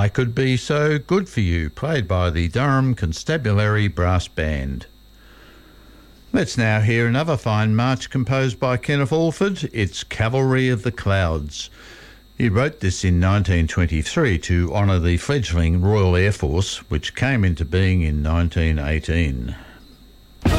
I Could Be So Good For You, played by the Durham Constabulary Brass Band. Let's now hear another fine march composed by Kenneth Alford. It's Cavalry of the Clouds. He wrote this in 1923 to honour the fledgling Royal Air Force, which came into being in 1918.